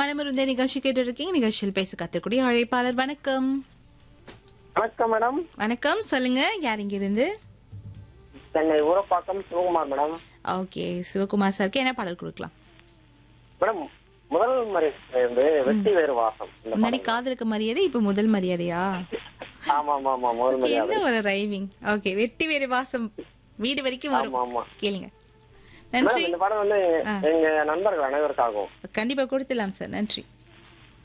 மனமருந்த நிகழ்ச்சி கேட்டு இருக்கீங்க. நிகழ்ச்சியில் பேச கத்துக்கூடிய அழைப்பாளர். வணக்கம். வணக்கம் மேடம். வணக்கம், சொல்லுங்க. யார் இங்க இருந்து? சென்னை ஊரப்பாக்கம் சிவகுமார் மேடம். ஓகே, சிவகுமார் சாருக்கு என்ன பாடல் கொடுக்கலாம்? மேடம், முதல் மரியாதை வெற்றி வேறு வாசம். முன்னாடி காதலுக்கு மரியாதை, இப்ப முதல் மரியாதையா? ஆமா ஆமா ஆமா, முதல் மரியாதை. என்ன ஒரு ரைமிங். ஓகே, வெட்டி வேறு வாசம் வீடு வரைக்கும் வரும். ஆமா. கேளுங்க. நன்றி. இந்த பாடம் எங்க நண்பர்கள் அனைவருக்காகவும் கண்டிப்பா கொடுத்துலாம் சார். நன்றி.